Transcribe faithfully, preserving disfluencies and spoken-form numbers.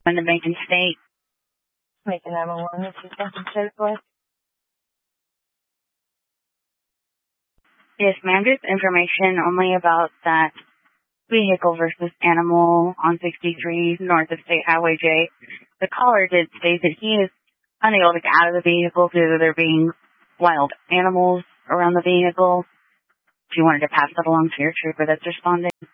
in the Macon State. Macon nine one one, this is something safely. Yes, ma'am, just information only about that vehicle versus animal on sixty-three north of State Highway J. The caller did state that he is unable to get out of the vehicle due to there being wild animals around the vehicle. If you wanted to pass that along to your trooper that's responding.